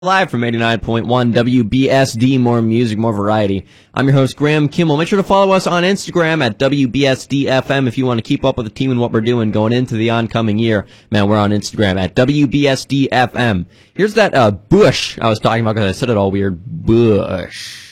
Live from 89.1 WBSD, more music, more variety. I'm your host, Graham Kimmel. Make sure to follow us on Instagram at WBSDFM if you want to keep up with the team and what we're doing going into the oncoming year. Man, we're on Instagram at WBSDFM. Here's that Bush I was talking about because I said it all weird. Bush.